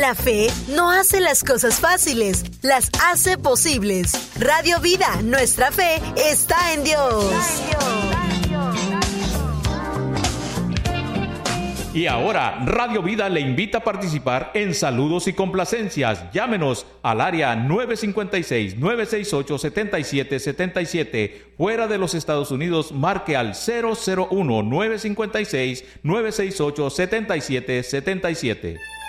La fe no hace las cosas fáciles, las hace posibles. Radio Vida, nuestra fe está en Dios. Y ahora, Radio Vida le invita a participar en saludos y complacencias. Llámenos al área 956-968-7777. Fuera de los Estados Unidos, marque al 001-956-968-7777.